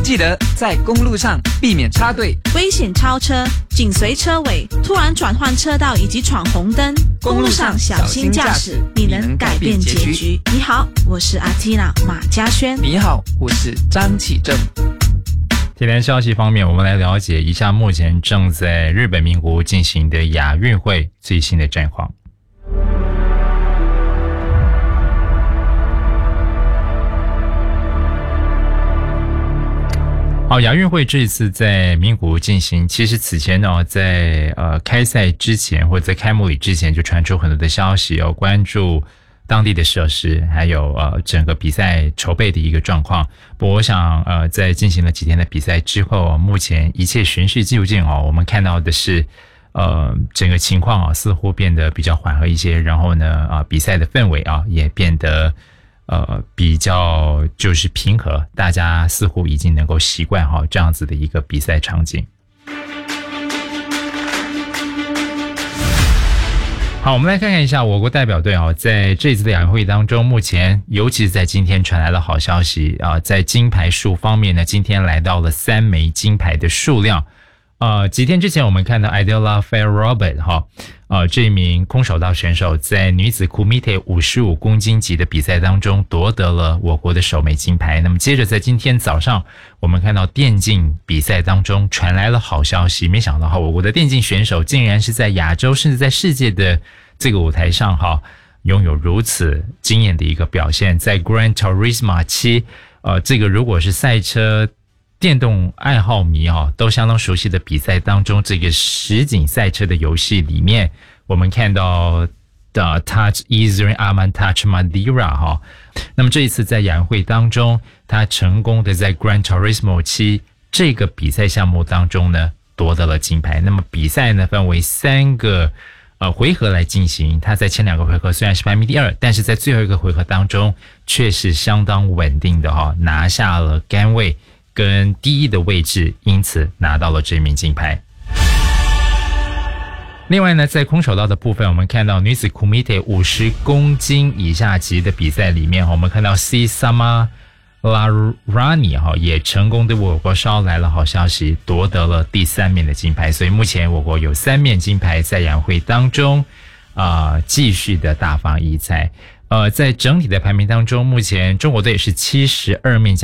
记得在公路上避免插队、 危险超车、紧随车尾、突然转换车道以及闯红灯。公路上小心驾驶，你能改变结局。你好，我是阿缇娜马嘉轩。 你好，我是张启正。 体坛消息方面，我们来了解一下目前正在日本名古屋进行的亚运会最新的战况。好，亚运会这次在名古屋进行，其实此前呢，在开赛之前或者在开幕礼之前就传出很多的消息，要关注当地的设施，还有整个比赛筹备的一个状况。不过我想在进行了几天的比赛之后，目前一切循序渐进我们看到的是整个情况似乎变得比较缓和一些，然后呢比赛的氛围也变得比较就是平和，大家似乎已经能够习惯这样子的一个比赛场景。好，我们来看看一下我国代表队在这次的亚运会当中，目前尤其是在今天传来了好消息在金牌数方面呢，今天来到了3枚金牌的数量。几天之前我们看到 Idella Fair-Robert 这名空手道选手在女子 Kumite 55公斤级的比赛当中夺得了我国的首枚金牌。那么接着在今天早上，我们看到电竞比赛当中传来了好消息，没想到我国的电竞选手竟然是在亚洲甚至在世界的这个舞台上拥有如此惊艳的一个表现。在 Gran Turismo 7这个如果是赛车电动爱好迷都相当熟悉的比赛当中，这个实景赛车的游戏里面，我们看到的 Touch Easier Aman Touch Madeira 那么这一次在亚运会当中，他成功的在 Gran Turismo 7这个比赛项目当中呢夺得了金牌。那么比赛呢分为3个回合来进行，他在前2个回合虽然是排名第2，但是在最后一个回合当中却是相当稳定的拿下了杆位跟第1的位置，因此拿到了这名金牌。另外呢，在空手道的部分，我们看到女子 Kumite 50公斤以下级的比赛里面，我们看到 C Sama Larani 也成功对我国捎来了好消息，夺得了第3面的金牌。所以目前我国有3面金牌在亚运会当中继续的大放异彩。在整体的排名当中，目前中国队是72面